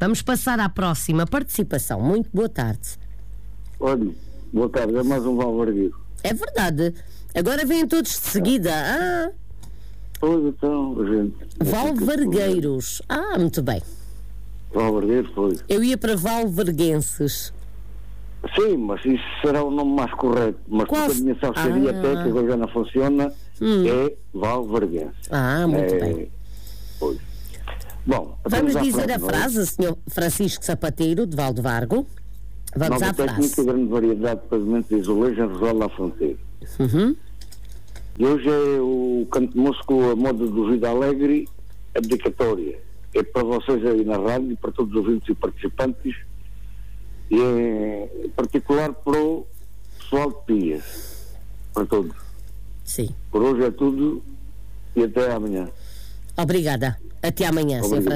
Vamos passar à próxima participação. Muito boa tarde. Olha, boa tarde, é mais um Valvargueiro. É verdade. Agora vêm todos de seguida. Pois então, gente. Valvargueiros. Muito bem. Valvargueiro, pois. Eu ia para Valvarguenses. Sim, mas isso será o nome mais correto. Mas Qual? porque a minha salsaria até, que agora já não funciona, é Valvarguense. Muito bem. Pois. Bom, Vamos dizer a frase, Sr. Francisco Sapateiro, de Valdevargo. Vamos nova à frase. técnica, grande variedade de pavimentos e azulejos em Resola à Fronteira. E hoje é o canto moço com a moda do Vida Alegre, a dedicatória. É para vocês aí na rádio, para todos os ouvintes e participantes, e é em particular para o pessoal de Pias, para todos. Sim. Por hoje é tudo e até amanhã. Obrigada. Até amanhã, Sr. Obrigado.